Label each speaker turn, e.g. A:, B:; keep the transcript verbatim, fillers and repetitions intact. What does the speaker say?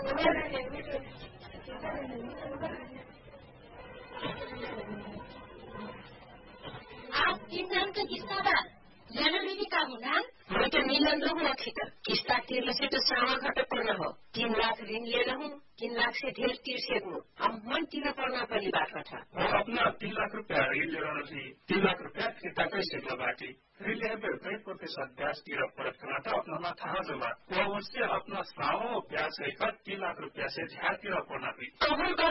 A: आप तीनजन का किस्तादार जाना नहीं का हुना
B: मैं तो मिलन रहूँ अच्छी तर किस्ता तिर्न से तो सामा घट पड़ना हो तीन लाख ऋण ले रहूँ तीन लाख से ढेर तीर से हम मन तीन पड़ना पड़ी बात था
C: और अपना तीन लाख रुपया ऋण ले रहा थी तीन लाख रुपया फिर्ता कैसे बाटी ऋण ले कई प्रतिशत ब्याज तिर पड़त करना था अपना ना था जमा वो उससे अपना सामो ब्याज लेकर तीन लाख रुपया से ध्यान तिर पड़ना भी